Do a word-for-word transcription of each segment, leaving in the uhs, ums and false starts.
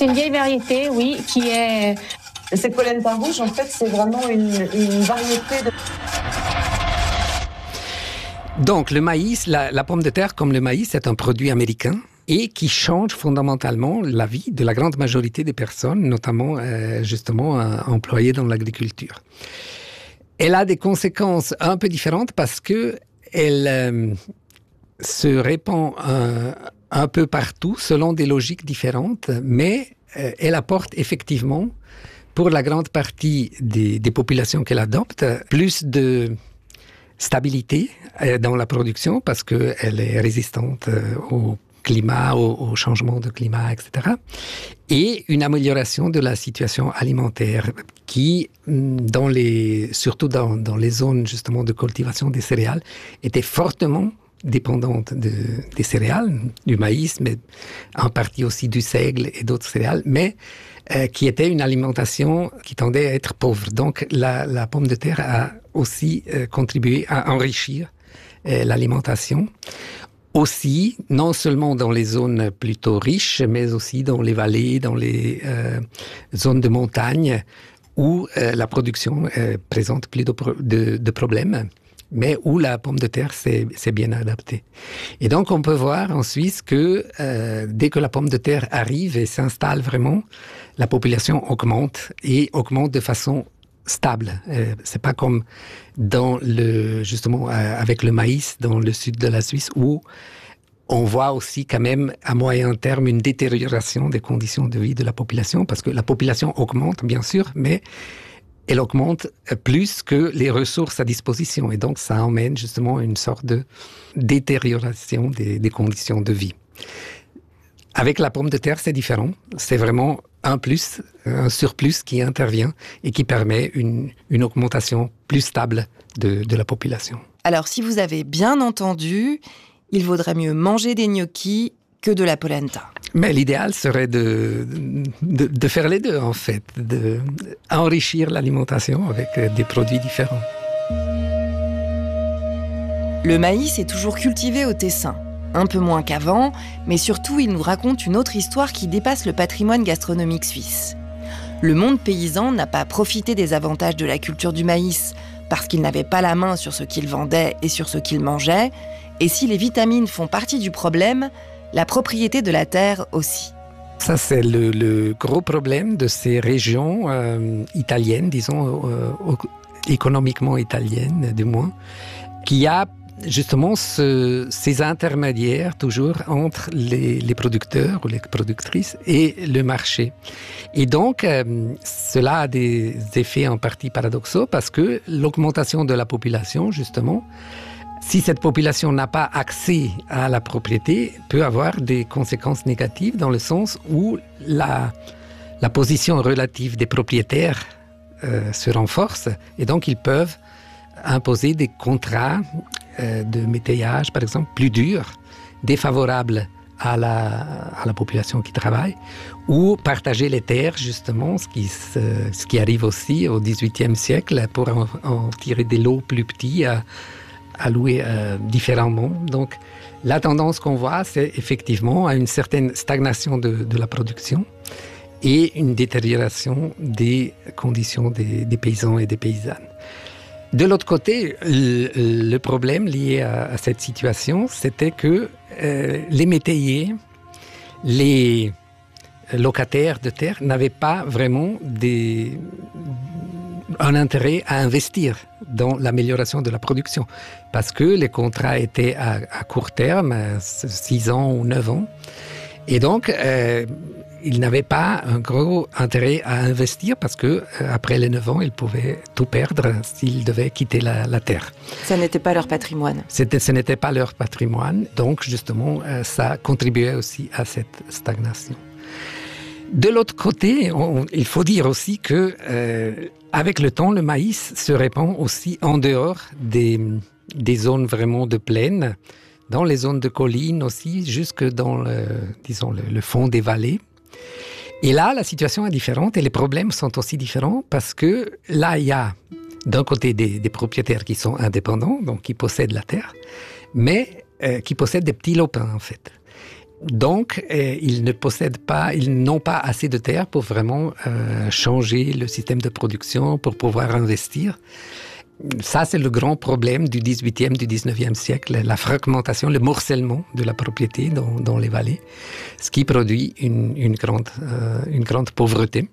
c'est une vieille variété, oui, qui est... Cette polenta rouge, en fait, c'est vraiment une, une variété de... Donc, le maïs, la, la pomme de terre, comme le maïs, c'est un produit américain et qui change fondamentalement la vie de la grande majorité des personnes, notamment, euh, justement, euh, employées dans l'agriculture. Elle a des conséquences un peu différentes parce que elle euh, se répand euh, un peu partout selon des logiques différentes, mais euh, elle apporte effectivement, pour la grande partie des, des populations qu'elle adopte, plus de stabilité euh, dans la production parce qu'elle est résistante euh, au climat, au, au changement de climat, et cetera. Et une amélioration de la situation alimentaire qui, dans les, surtout dans, dans les zones justement de cultivation des céréales, était fortement dépendante de, des céréales, du maïs, mais en partie aussi du seigle et d'autres céréales, mais euh, qui était une alimentation qui tendait à être pauvre. Donc la, la pomme de terre a aussi euh, contribué à enrichir euh, l'alimentation. Aussi, non seulement dans les zones plutôt riches, mais aussi dans les vallées, dans les euh, zones de montagne, où euh, la production euh, présente plus de, pro- de, de problèmes, mais où la pomme de terre s'est, s'est bien adaptée. Et donc, on peut voir en Suisse que euh, dès que la pomme de terre arrive et s'installe vraiment, la population augmente et augmente de façon stable. Euh, c'est pas comme dans le, justement, euh, avec le maïs dans le sud de la Suisse où on voit aussi quand même à moyen terme une détérioration des conditions de vie de la population parce que la population augmente bien sûr, mais elle augmente plus que les ressources à disposition et donc ça emmène justement une sorte de détérioration des, des conditions de vie. Avec la pomme de terre, c'est différent. C'est vraiment un plus, un surplus qui intervient et qui permet une, une augmentation plus stable de, de la population. Alors, si vous avez bien entendu, il vaudrait mieux manger des gnocchis que de la polenta. Mais l'idéal serait de, de, de faire les deux, en fait, d'enrichir l'alimentation avec des produits différents. Le maïs est toujours cultivé au Tessin. Un peu moins qu'avant, mais surtout, il nous raconte une autre histoire qui dépasse le patrimoine gastronomique suisse. Le monde paysan n'a pas profité des avantages de la culture du maïs parce qu'il n'avait pas la main sur ce qu'il vendait et sur ce qu'il mangeait. Et si les vitamines font partie du problème, la propriété de la terre aussi. Ça, c'est le, le gros problème de ces régions euh, italiennes, disons, euh, économiquement italiennes du moins, qui a justement ce, ces intermédiaires toujours entre les, les producteurs ou les productrices et le marché. Et donc, euh, cela a des effets en partie paradoxaux parce que l'augmentation de la population, justement, si cette population n'a pas accès à la propriété, peut avoir des conséquences négatives dans le sens où la, la position relative des propriétaires euh, se renforce et donc ils peuvent imposer des contrats euh, de métayage, par exemple, plus durs, défavorables à la, à la population qui travaille, ou partager les terres, justement, ce qui, se, ce qui arrive aussi au dix-huitième siècle, pour en, en tirer des lots plus petits à, à louer euh, différemment. Donc, la tendance qu'on voit, c'est effectivement à une certaine stagnation de, de la production et une détérioration des conditions des, des paysans et des paysannes. De l'autre côté, le, le problème lié à, à cette situation, c'était que euh, les métayers, les locataires de terre n'avaient pas vraiment des, un intérêt à investir dans l'amélioration de la production parce que les contrats étaient à, à court terme, six ans ou neuf ans. Et donc, euh, ils n'avaient pas un gros intérêt à investir parce que euh, après les neuf ans, ils pouvaient tout perdre s'ils devaient quitter la, la terre. Ça n'était pas leur patrimoine. C'était, ce n'était pas leur patrimoine. Donc, justement, euh, ça contribuait aussi à cette stagnation. De l'autre côté, on, il faut dire aussi que, euh, avec le temps, le maïs se répand aussi en dehors des, des zones vraiment de plaine, dans les zones de collines aussi, jusque dans le, disons, le, le fond des vallées. Et là, la situation est différente et les problèmes sont aussi différents parce que là, il y a d'un côté des, des propriétaires qui sont indépendants, donc qui possèdent la terre, mais euh, qui possèdent des petits lopins en fait. Donc, euh, ils ne possèdent pas, ils n'ont pas assez de terre pour vraiment euh, changer le système de production, pour pouvoir investir. Ça, c'est le grand problème du dix-huitième, du dix-neuvième siècle, la fragmentation, le morcellement de la propriété dans, dans les vallées, ce qui produit une, une, grande, euh, une grande pauvreté.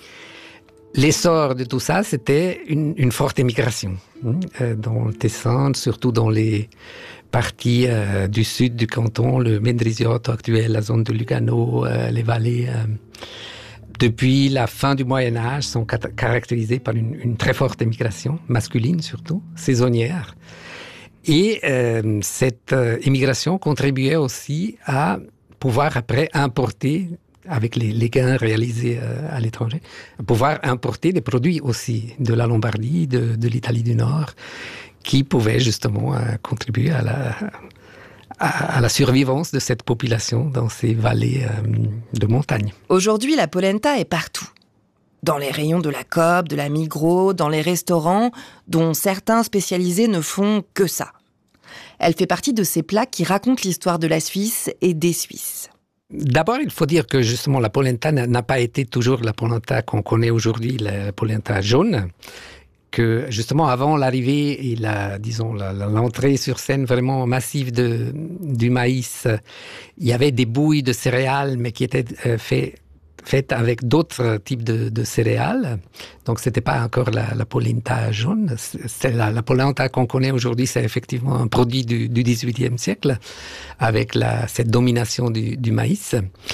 L'essor de tout ça, c'était une, une forte émigration euh, dans le Tessin, surtout dans les parties euh, du sud du canton, le Mendrisiotto actuel, la zone de Lugano, euh, les vallées. Euh, Depuis la fin du Moyen-Âge, sont caractérisées par une, une très forte émigration, masculine surtout, saisonnière. Et euh, cette euh, émigration contribuait aussi à pouvoir après importer, avec les, les gains réalisés euh, à l'étranger, pouvoir importer des produits aussi de la Lombardie, de, de l'Italie du Nord, qui pouvaient justement euh, contribuer à la... à la survivance de cette population dans ces vallées de montagne. Aujourd'hui, la polenta est partout. Dans les rayons de la Coop, de la Migros, dans les restaurants, dont certains spécialisés ne font que ça. Elle fait partie de ces plats qui racontent l'histoire de la Suisse et des Suisses. D'abord, il faut dire que justement la polenta n'a pas été toujours la polenta qu'on connaît aujourd'hui, la polenta jaune. Que justement avant l'arrivée et la, disons, la, la, l'entrée sur scène vraiment massive de, du maïs, il y avait des bouilles de céréales, mais qui étaient euh, fait, faites avec d'autres types de, de céréales. Donc c'était pas encore la, la polenta jaune. C'est la, la polenta qu'on connaît aujourd'hui, c'est effectivement un produit du, du dix-huitième siècle, avec la, cette domination du, du maïs.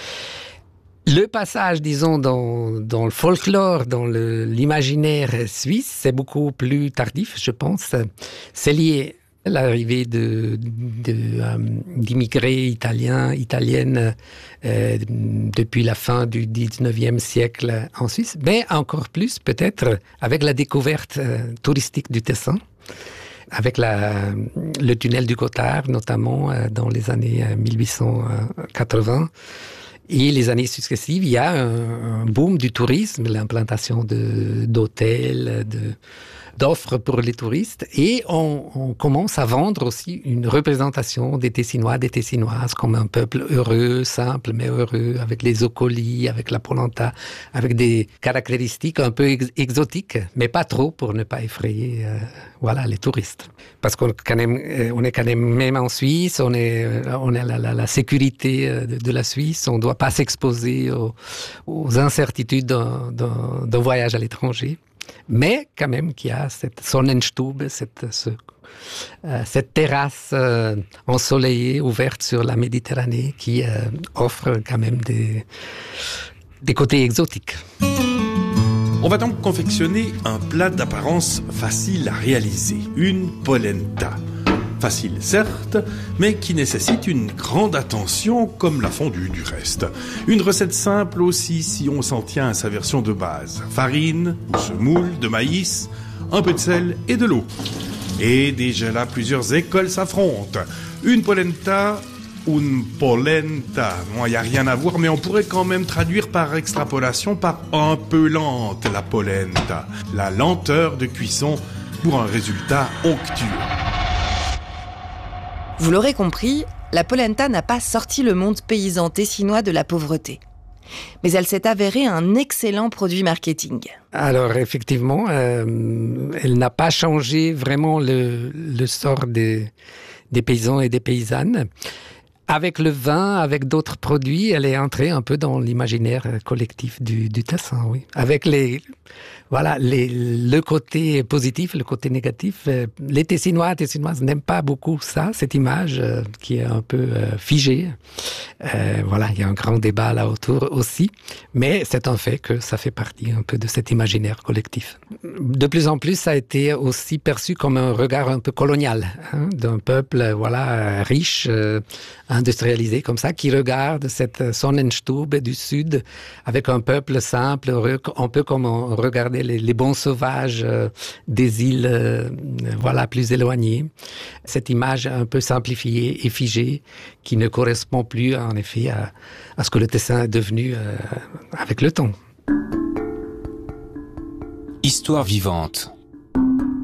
Le passage, disons, dans, dans le folklore, dans le, l'imaginaire suisse, c'est beaucoup plus tardif, je pense. C'est lié à l'arrivée de, de, euh, d'immigrés italiens, italiennes euh, depuis la fin du dix-neuvième siècle en Suisse, mais encore plus peut-être avec la découverte euh, touristique du Tessin, avec la, le tunnel du Gothard, notamment euh, dans les années mille huit cent quatre-vingts. Et les années successives, il y a un, un boom du tourisme, l'implantation de, d'hôtels, de, d'offres pour les touristes. Et on, on commence à vendre aussi une représentation des Tessinois, des Tessinoises comme un peuple heureux, simple mais heureux, avec les occolis, avec la polenta, avec des caractéristiques un peu ex- exotiques, mais pas trop pour ne pas effrayer euh, voilà, les touristes. Parce qu'on, quand même, on est quand même, même en Suisse, on est, on a la, la, la sécurité de, de la Suisse, on ne doit pas s'exposer aux, aux incertitudes d'un, d'un, d'un voyage à l'étranger. Mais quand même qu'il y a cette Sonnenstube, cette, ce, euh, cette terrasse euh, ensoleillée, ouverte sur la Méditerranée, qui euh, offre quand même des, des côtés exotiques. On va donc confectionner un plat d'apparence facile à réaliser, une polenta. Facile certes, mais qui nécessite une grande attention comme la fondue du reste. Une recette simple aussi si on s'en tient à sa version de base. Farine ou semoule de maïs, un peu de sel et de l'eau. Et déjà là, plusieurs écoles s'affrontent. Une polenta, une polenta. Bon, il n'y a rien à voir, mais on pourrait quand même traduire par extrapolation par un peu lente la polenta. La lenteur de cuisson pour un résultat onctueux. Vous l'aurez compris, la polenta n'a pas sorti le monde paysan tessinois de la pauvreté. Mais elle s'est avérée un excellent produit marketing. Alors effectivement, euh, elle n'a pas changé vraiment le, le sort des, des paysans et des paysannes. Avec le vin, avec d'autres produits, elle est entrée un peu dans l'imaginaire collectif du, du Tessin, oui. Avec les, voilà, les, le côté positif, le côté négatif. Les Tessinois, Tessinoises n'aiment pas beaucoup ça, cette image euh, qui est un peu euh, figée. Euh, voilà, il y a un grand débat là autour aussi. Mais c'est un fait que ça fait partie un peu de cet imaginaire collectif. De plus en plus, ça a été aussi perçu comme un regard un peu colonial, hein, d'un peuple, voilà, riche, euh, industrialisé comme ça, qui regarde cette Sonnenstube du Sud avec un peuple simple, heureux, un peu comme on regardait les, les bons sauvages euh, des îles euh, voilà, plus éloignées. Cette image un peu simplifiée et figée qui ne correspond plus en effet à, à ce que le Tessin est devenu euh, avec le temps. Histoire vivante.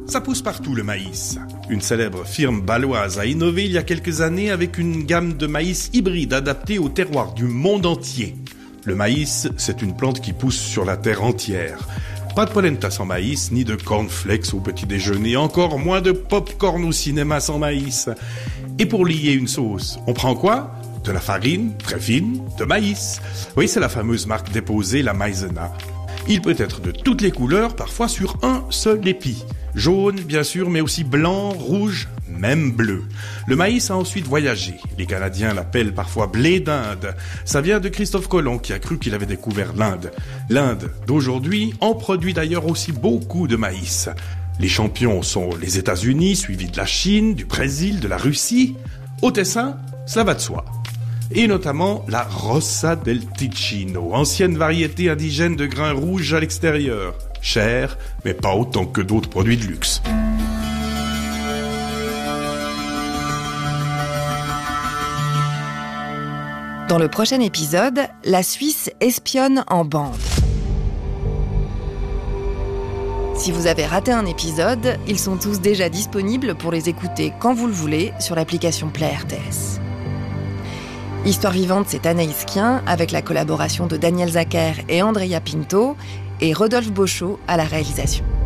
Ça pousse partout le maïs. Une célèbre firme bâloise a innové il y a quelques années avec une gamme de maïs hybride adaptée au terroir du monde entier. Le maïs, c'est une plante qui pousse sur la terre entière. Pas de polenta sans maïs, ni de cornflakes au petit déjeuner, encore moins de pop-corn au cinéma sans maïs. Et pour lier une sauce, on prend quoi ? De la farine, très fine, de maïs. Oui, c'est la fameuse marque déposée, la maïzena. Il peut être de toutes les couleurs, parfois sur un seul épi. Jaune, bien sûr, mais aussi blanc, rouge, même bleu. Le maïs a ensuite voyagé. Les Canadiens l'appellent parfois blé d'Inde. Ça vient de Christophe Colomb qui a cru qu'il avait découvert l'Inde. L'Inde d'aujourd'hui en produit d'ailleurs aussi beaucoup de maïs. Les champions sont les États-Unis, suivis de la Chine, du Brésil, de la Russie. Au Tessin, ça va de soi. Et notamment la Rossa del Ticino, ancienne variété indigène de grains rouges à l'extérieur. Cher, mais pas autant que d'autres produits de luxe. Dans le prochain épisode, la Suisse espionne en bande. Si vous avez raté un épisode, ils sont tous déjà disponibles pour les écouter quand vous le voulez sur l'application Play R T S. Histoire vivante, c'est Anaïs Kien, avec la collaboration de Daniel Zacher et Andrea Pinto, et Rodolphe Bochot à la réalisation.